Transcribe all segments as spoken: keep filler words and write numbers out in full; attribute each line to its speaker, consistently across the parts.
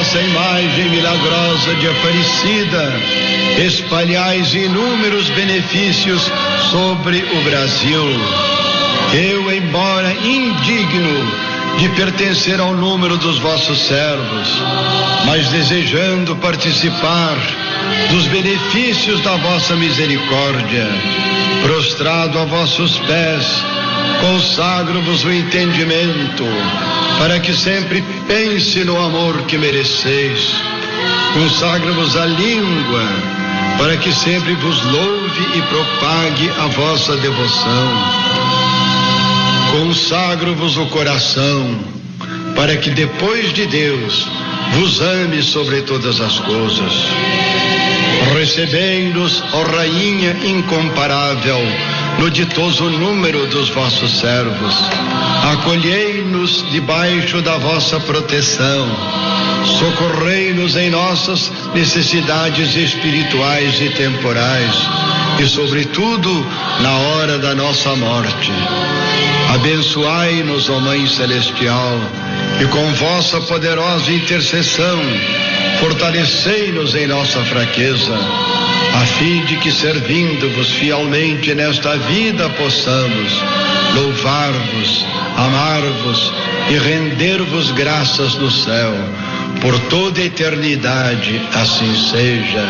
Speaker 1: vossa imagem milagrosa de Aparecida, espalhais inúmeros benefícios sobre o Brasil. Eu, embora indigno de pertencer ao número dos vossos servos, mas desejando participar dos benefícios da vossa misericórdia, prostrado a vossos pés, consagro-vos o entendimento, para que sempre pense no amor que mereceis. Consagro-vos a língua, para que sempre vos louve e propague a vossa devoção. Consagro-vos o coração, para que depois de Deus vos ame sobre todas as coisas. Recebei-nos, ó Rainha incomparável, no ditoso número dos vossos servos. Acolhei-nos debaixo da vossa proteção. Socorrei-nos em nossas necessidades espirituais e temporais, e sobretudo na hora da nossa morte. Abençoai-nos, ó Mãe Celestial, e com vossa poderosa intercessão fortalecei-nos em nossa fraqueza, a fim de que, servindo-vos fielmente nesta vida, possamos louvar-vos, amar-vos e render-vos graças no céu, por toda a eternidade. Assim seja.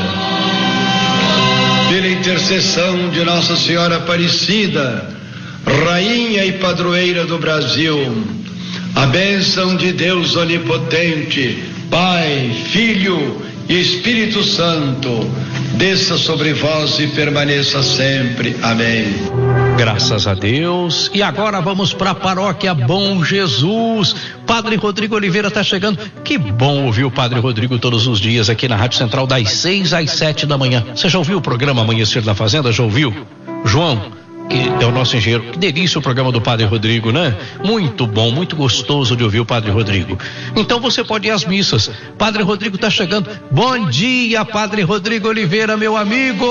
Speaker 1: Pela intercessão de Nossa Senhora Aparecida, Rainha e Padroeira do Brasil, a bênção de Deus Onipotente, Pai, Filho e Espírito Santo, desça sobre vós e permaneça sempre. Amém.
Speaker 2: Graças a Deus. E agora vamos para a paróquia Bom Jesus. Padre Rodrigo Oliveira está chegando. Que bom ouvir o Padre Rodrigo todos os dias aqui na Rádio Central, das seis às sete da manhã. Você já ouviu o programa Amanhecer na Fazenda? Já ouviu? João, que é o nosso engenheiro. Que delícia o programa do Padre Rodrigo, né? Muito bom, muito gostoso de ouvir o Padre Rodrigo. Então você pode ir às missas. Padre Rodrigo está chegando. Bom dia, Padre Rodrigo Oliveira, meu amigo.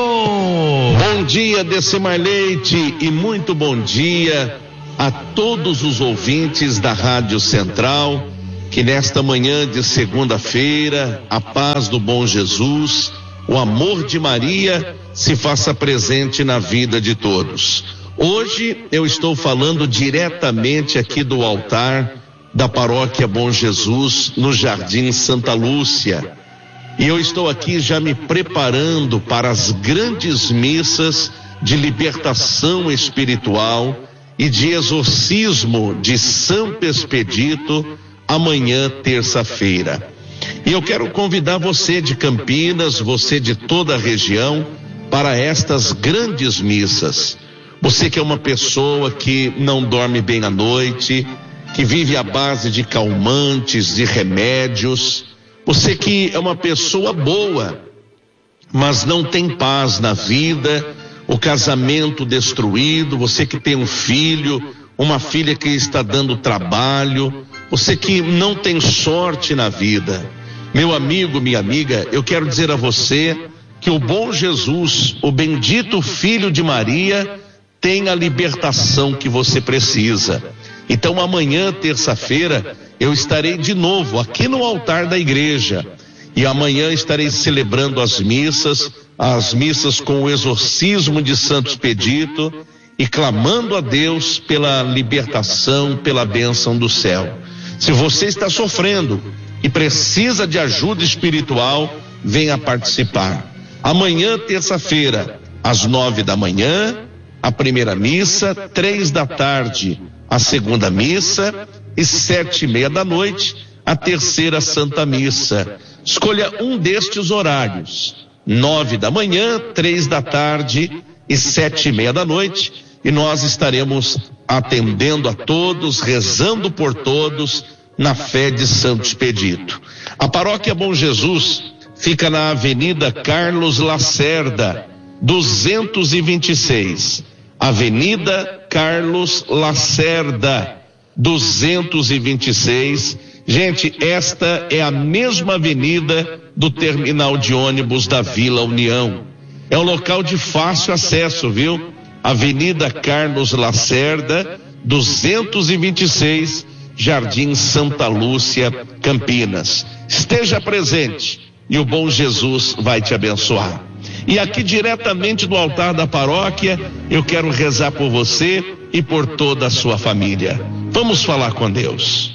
Speaker 3: Bom dia, Decimar Leite, e muito bom dia a todos os ouvintes da Rádio Central, que nesta manhã de segunda-feira, a paz do bom Jesus, o amor de Maria se faça presente na vida de todos. Hoje eu estou falando diretamente aqui do altar da paróquia Bom Jesus, no Jardim Santa Lúcia. E eu estou aqui já me preparando para as grandes missas de libertação espiritual e de exorcismo de Santo Expedito, amanhã, terça-feira. E eu quero convidar você de Campinas, você de toda a região, para estas grandes missas. Você que é uma pessoa que não dorme bem à noite, que vive à base de calmantes, de remédios, você que é uma pessoa boa, mas não tem paz na vida, o casamento destruído, você que tem um filho, uma filha que está dando trabalho, você que não tem sorte na vida. Meu amigo, minha amiga, eu quero dizer a você que o bom Jesus, o bendito Filho de Maria, tem a libertação que você precisa. Então amanhã, terça-feira, eu estarei de novo aqui no altar da igreja, e amanhã estarei celebrando as missas, as missas com o exorcismo de Santo Expedito, e clamando a Deus pela libertação, pela bênção do céu. Se você está sofrendo e precisa de ajuda espiritual, venha participar. Amanhã, terça-feira, às nove da manhã, a primeira missa, três da tarde, a segunda missa, e sete e meia da noite, a terceira Santa Missa. Escolha um destes horários, nove da manhã, três da tarde e sete e meia da noite, e nós estaremos atendendo a todos, rezando por todos, na fé de Santo Expedito. A paróquia Bom Jesus fica na Avenida Carlos Lacerda, duzentos e vinte e seis. Avenida Carlos Lacerda, duzentos e vinte e seis. Gente, esta é a mesma avenida do terminal de ônibus da Vila União. É um local de fácil acesso, viu? Avenida Carlos Lacerda, duzentos e vinte e seis, Jardim Santa Lúcia, Campinas. Esteja presente e o bom Jesus vai te abençoar. E aqui diretamente do altar da paróquia, eu quero rezar por você e por toda a sua família. Vamos falar com Deus.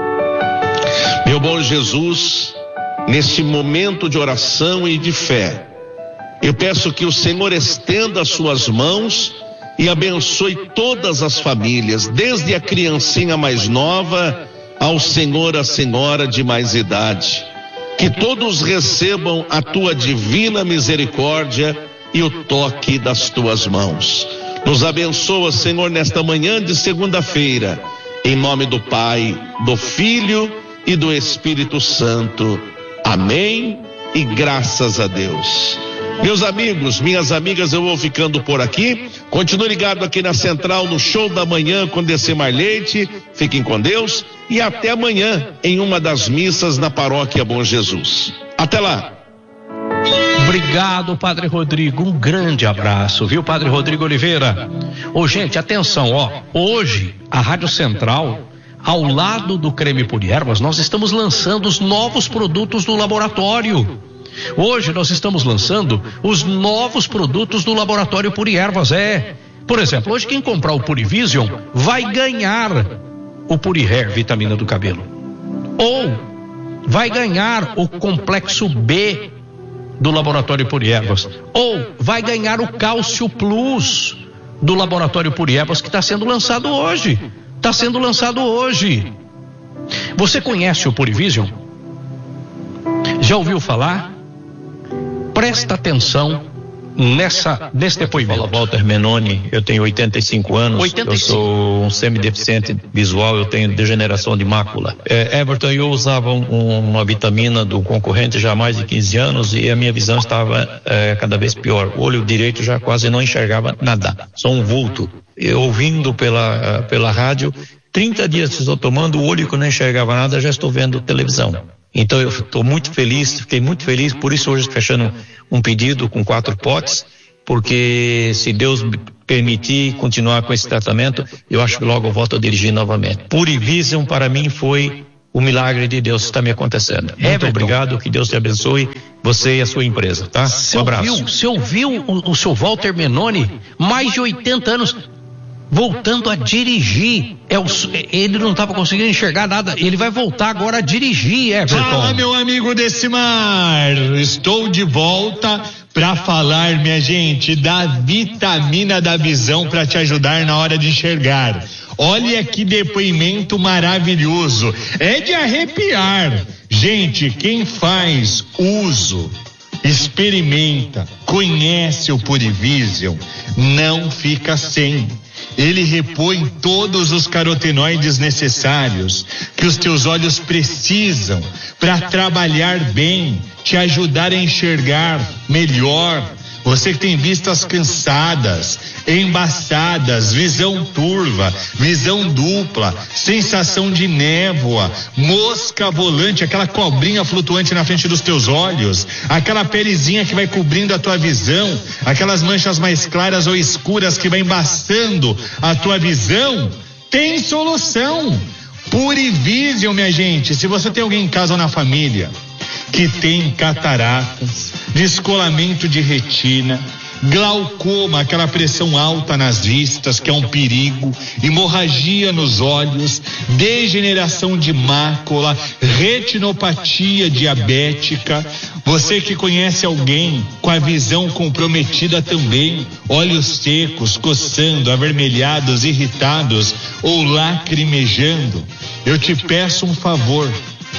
Speaker 3: Meu bom Jesus, neste momento de oração e de fé, eu peço que o Senhor estenda as suas mãos e abençoe todas as famílias, desde a criancinha mais nova ao senhor, a senhora de mais idade. Que todos recebam a tua divina misericórdia e o toque das tuas mãos. Nos abençoa, Senhor, nesta manhã de segunda-feira, em nome do Pai, do Filho e do Espírito Santo. Amém e graças a Deus. Meus amigos, minhas amigas, eu vou ficando por aqui. Continue ligado aqui na Central, no Show da Manhã com Decimar Leite. Fiquem com Deus e até amanhã em uma das missas na Paróquia Bom Jesus. Até lá.
Speaker 2: Obrigado, Padre Rodrigo. Um grande abraço, viu, Padre Rodrigo Oliveira? Ô, gente, atenção, ó. Hoje, a Rádio Central, ao lado do Creme Puri Ervas, nós estamos lançando os novos produtos do laboratório. Hoje nós estamos lançando os novos produtos do Laboratório Puri Ervas. É, por exemplo, hoje quem comprar o Purivision vai ganhar o Puri Hair, vitamina do cabelo. Ou vai ganhar o Complexo B do Laboratório Puri Ervas. Ou vai ganhar o Cálcio Plus do Laboratório Puri Ervas, que está sendo lançado hoje. Está sendo lançado hoje. Você conhece o Purivision? Já ouviu falar? Presta atenção nessa, nesse depoimento.
Speaker 4: Fala, Walter Menoni, eu tenho oitenta e cinco anos,
Speaker 2: oitenta e cinco.
Speaker 4: Eu sou um semideficiente visual, eu tenho degeneração de mácula. É, Everton, eu usava um, uma vitamina do concorrente já há mais de quinze anos e a minha visão estava é, cada vez pior. O olho direito já quase não enxergava nada, só um vulto. Eu, ouvindo pela, pela rádio, trinta dias estou tomando, o olho que não enxergava nada, já estou vendo televisão. Então eu estou muito feliz, fiquei muito feliz, por isso hoje fechando um pedido com quatro potes, porque se Deus permitir continuar com esse tratamento, eu acho que logo eu volto a dirigir novamente. Purivision para mim foi o milagre de Deus que está me acontecendo. Muito
Speaker 2: Everton,
Speaker 4: obrigado, que Deus te abençoe, você e a sua empresa, tá?
Speaker 2: Você
Speaker 4: Um abraço.
Speaker 2: ouviu, você ouviu o, o seu Walter Menoni, mais de oitenta anos, voltando a dirigir. É o, ele não estava conseguindo enxergar nada, ele vai voltar agora a dirigir, Everton.
Speaker 5: Fala, meu amigo Decimar, estou de volta para falar, minha gente, da vitamina da visão para te ajudar na hora de enxergar. Olha que depoimento maravilhoso, é de arrepiar. Gente, quem faz uso, experimenta, conhece o Purivision, não fica sem. Ele repõe todos os carotenoides necessários que os teus olhos precisam para trabalhar bem, te ajudar a enxergar melhor. Você que tem vistas cansadas, embaçadas, visão turva, visão dupla, sensação de névoa, mosca volante, aquela cobrinha flutuante na frente dos teus olhos, aquela pelezinha que vai cobrindo a tua visão, aquelas manchas mais claras ou escuras que vai embaçando a tua visão, tem solução. Purivision, minha gente. Se você tem alguém em casa ou na família que tem cataratas, descolamento de retina, glaucoma, aquela pressão alta nas vistas, que é um perigo, hemorragia nos olhos, degeneração de mácula, retinopatia diabética, você que conhece alguém com a visão comprometida também, olhos secos, coçando, avermelhados, irritados ou lacrimejando, eu te peço um favor,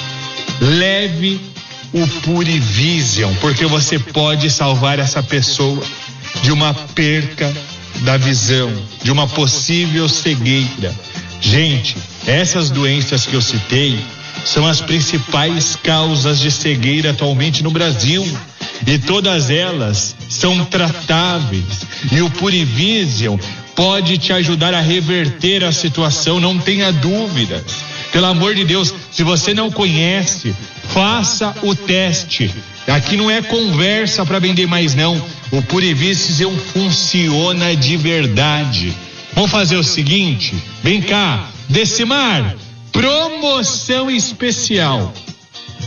Speaker 5: leve o Purivision, porque você pode salvar essa pessoa de uma perca da visão, de uma possível cegueira. Gente, essas doenças que eu citei são as principais causas de cegueira atualmente no Brasil, e todas elas são tratáveis, e o Purivision pode te ajudar a reverter a situação, não tenha dúvidas. Pelo amor de Deus, se você não conhece, faça o teste. Aqui não é conversa para vender mais não. O Purivision funciona de verdade. Vamos fazer o seguinte, vem cá, Decimar, promoção especial.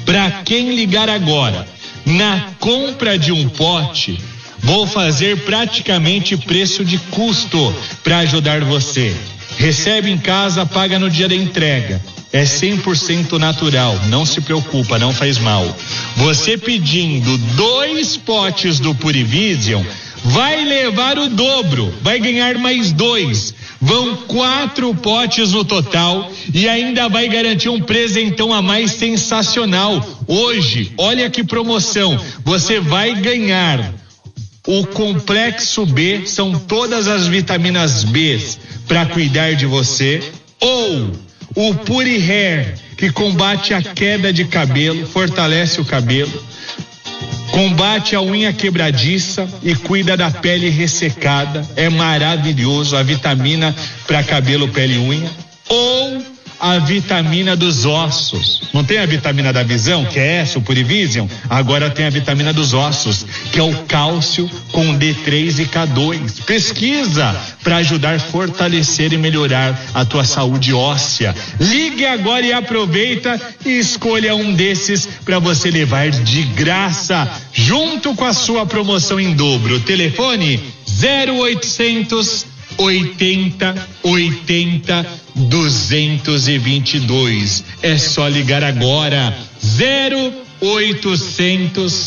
Speaker 5: Para quem ligar agora, na compra de um pote, vou fazer praticamente preço de custo para ajudar você. Recebe em casa, paga no dia da entrega. É cem por cento natural, não se preocupa, não faz mal. Você pedindo dois potes do Purivision, vai levar o dobro, vai ganhar mais dois. Vão quatro potes no total e ainda vai garantir um presentão a mais sensacional. Hoje, olha que promoção, você vai ganhar o Complexo B, são todas as vitaminas B para cuidar de você, ou o Puri Hair, que combate a queda de cabelo, fortalece o cabelo, combate a unha quebradiça e cuida da pele ressecada. É maravilhoso, a vitamina para cabelo, pele e unha. Ou a vitamina dos ossos. Não tem a vitamina da visão, que é essa, o Purivision? Agora tem a vitamina dos ossos, que é o cálcio com D três e K dois. Pesquisa para ajudar a fortalecer e melhorar a tua saúde óssea. Ligue agora e aproveita e escolha um desses para você levar de graça, junto com a sua promoção em dobro. Telefone zero oitocentos oitenta oitenta duzentos e vinte e dois. É só ligar agora. zero oitocentos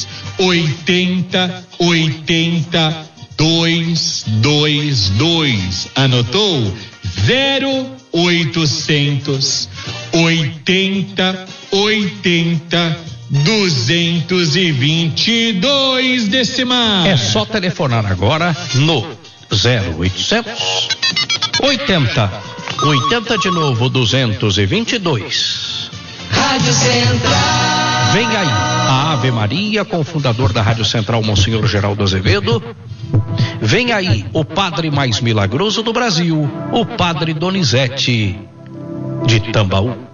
Speaker 5: oitenta oitenta duzentos e vinte e dois. Anotou? zero oitocentos oitenta oitenta duzentos e vinte e dois. Decimar.
Speaker 2: É só telefonar agora no zero oitocentos oitenta oitenta de novo duzentos e vinte e dois.
Speaker 6: Rádio Central.
Speaker 2: Vem aí a Ave Maria com o fundador da Rádio Central, Monsenhor Geraldo Azevedo. Vem aí o padre mais milagroso do Brasil, o padre Donizete de Tambaú.